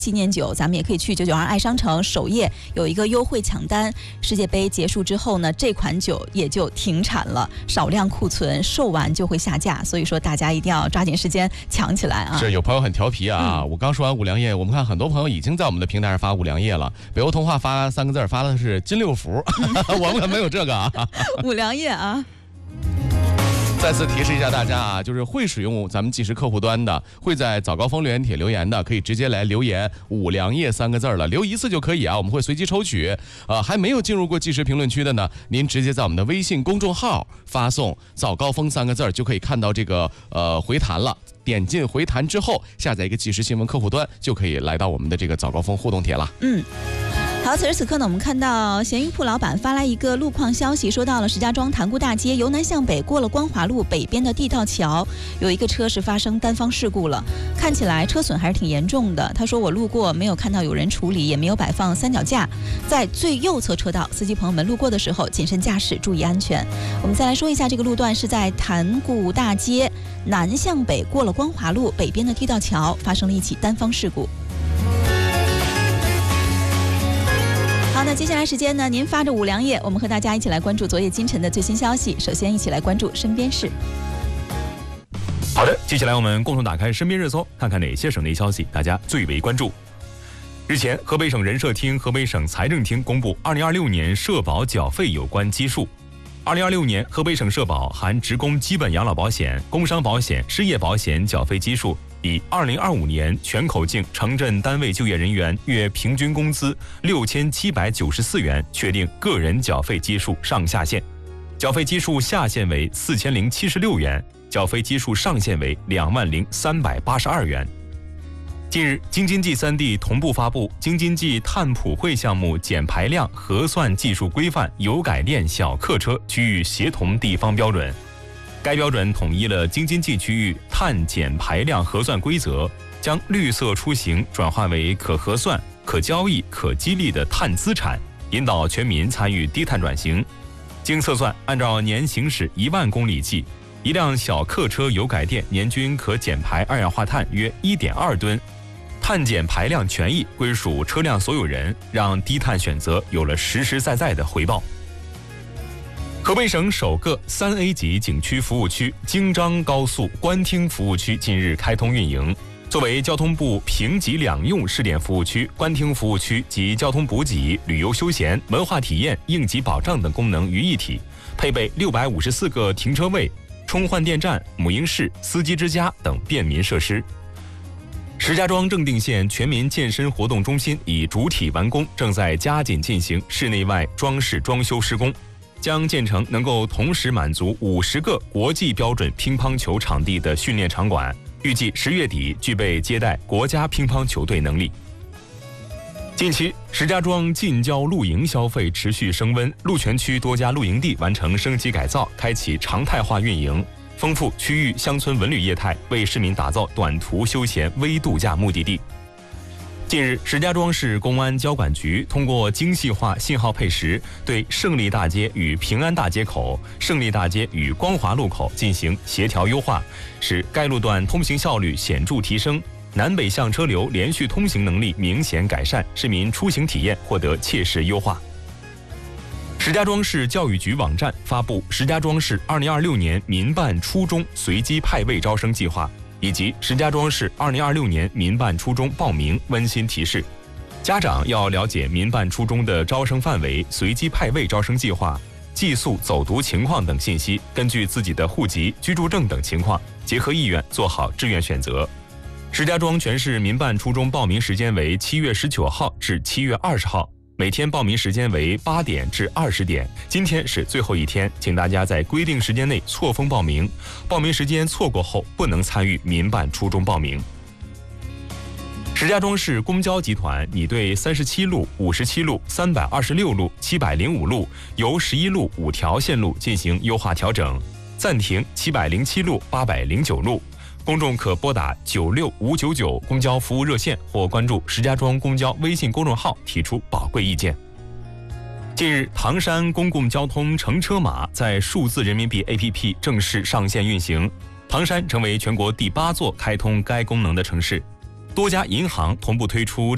纪念酒，咱们也可以去992爱商城首页有一个优惠抢单。世界杯结束之后呢，这款酒也就停产了，少量库存，售完就会下架，所以说大家一定要抓紧时间抢起来啊！ 是有朋友很调皮啊，我刚说完五粮液，我们看很多朋友已经在我们的平台上发五粮液了。北欧童话发3个字，发的是金六福，我们可没有这个啊。 五粮液啊。 再次提示一下大家啊，就是会使用咱们即时客户端的，会在早高峰留言帖留言的，可以直接来留言五粮液3个字了，留1次就可以啊，我们会随机抽取。还没有进入过即时评论区的呢，您直接在我们的微信公众号发送早高峰3个字，就可以看到这个回弹了。点进回弹之后，下载一个即时新闻客户端，就可以来到我们的这个早高峰互动帖了。 好，此时此刻呢，我们看到咸鱼铺老板发来一个路况消息，说到了石家庄塘沽大街由南向北过了光华路北边的地道桥，有一个车是发生单方事故了，看起来车损还是挺严重的。他说我路过没有看到有人处理，也没有摆放三脚架，在最右侧车道，司机朋友们路过的时候谨慎驾驶，注意安全。我们再来说一下这个路段是在塘沽大街南向北过了光华路北边的地道桥发生了一起单方事故。好，那接下来时间呢，您发着五粮液，我们和大家一起来关注昨夜今晨的最新消息。首先一起来关注身边事。 好的，接下来我们共同打开身边热搜，看看哪些省内消息大家最为关注。日前，河北省人社厅、河北省财政厅公布2026年社保缴费有关基数。2026年，河北省社保含职工基本养老保险、工伤保险、失业保险缴费基数以2025年全口径城镇单位就业人员月平均工资6794元确定个人缴费基数上下限，缴费基数下限为4076元，缴费基数上限为20382元。近日，京津冀3地同步发布《京津冀碳普惠项目减排量核算技术规范油改电小客车区域协同地方标准》。该标准统一了京津冀区域碳减排量核算规则，将绿色出行转化为可核算、可交易、可激励的碳资产，引导全民参与低碳转型。经测算，按照年行驶1万公里计，一辆小客车油改电年均可减排二氧化碳约1.2吨。碳减排量权益归属车辆所有人，让低碳选择有了实实在在的回报。河北省首个3A 级景区服务区京张高速官厅服务区近日开通运营。作为交通部评级两用试点服务区，官厅服务区集交通补给、旅游休闲、文化体验、应急保障等功能于一体，配备654个停车位、充换电站、母婴室、司机之家等便民设施。石家庄正定县全民健身活动中心已主体完工，正在加紧进行室内外装饰装修施工，将建成能够同时满足50个国际标准乒乓球场地的训练场馆，预计10月底具备接待国家乒乓球队能力。近期，石家庄近郊露营消费持续升温，鹿泉区多家露营地完成升级改造，开启常态化运营，丰富区域乡村文旅业态，为市民打造短途休闲微度假目的地。近日，石家庄市公安交管局通过精细化信号配时，对胜利大街与平安大街口、胜利大街与光华路口进行协调优化，使该路段通行效率显著提升，南北向车流连续通行能力明显改善，市民出行体验获得切实优化。石家庄市教育局网站发布石家庄市2026年民办初中随机派位招生计划，以及石家庄市2026年民办初中报名温馨提示，家长要了解民办初中的招生范围、随机派位招生计划、寄宿走读情况等信息，根据自己的户籍、居住证等情况，结合意愿做好志愿选择。石家庄全市民办初中报名时间为7月19号至7月20号，每天报名时间为8点至20点，今天是最后一天，请大家在规定时间内错峰报名，报名时间错过后不能参与民办初中报名。石家庄市公交集团拟对37路、57路、326路、705路由11路5条线路进行优化调整，暂停707路、809路。公众可拨打96599公交服务热线或关注石家庄公交微信公众号提出宝贵意见。近日，唐山公共交通乘车码在数字人民币 APP 正式上线运行，唐山成为全国第8座开通该功能的城市。多家银行同步推出